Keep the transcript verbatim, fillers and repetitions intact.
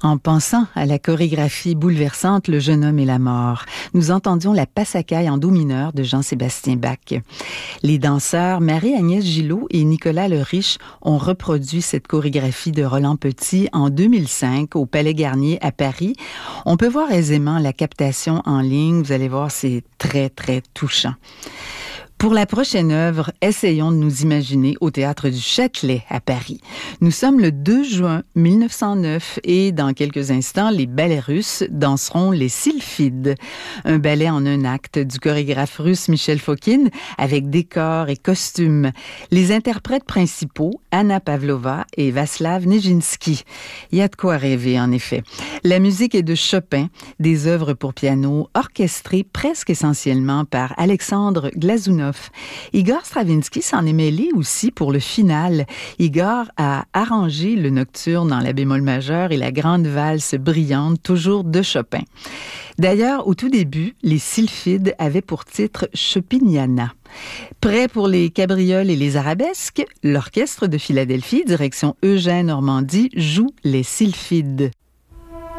En pensant à la chorégraphie bouleversante Le jeune homme et la mort, nous entendions la Passacaille en do mineur de Jean-Sébastien Bach. Les danseurs Marie-Agnès Gillot et Nicolas Le Riche ont reproduit cette chorégraphie de Roland Petit en deux mille cinq au Palais Garnier à Paris. On peut voir aisément la captation en ligne. Vous allez voir, c'est très, très touchant. Pour la prochaine œuvre, essayons de nous imaginer au Théâtre du Châtelet à Paris. Nous sommes le deux juin mille neuf cent neuf et dans quelques instants, les ballets russes danseront les Sylphides, un ballet en un acte du chorégraphe russe Michel Fokin avec décors et costumes. Les interprètes principaux, Anna Pavlova et Vaslav Nijinsky. Il y a de quoi rêver en effet. La musique est de Chopin, des œuvres pour piano orchestrées presque essentiellement par Alexandre Glazunov. Igor Stravinsky s'en est mêlé aussi pour le final. Igor a arrangé le nocturne dans la bémol majeur et la grande valse brillante, toujours de Chopin. D'ailleurs, au tout début, les Sylphides avaient pour titre Chopiniana. Prêt pour les cabrioles et les arabesques, l'Orchestre de Philadelphie, direction Eugène Normandie, joue les Sylphides.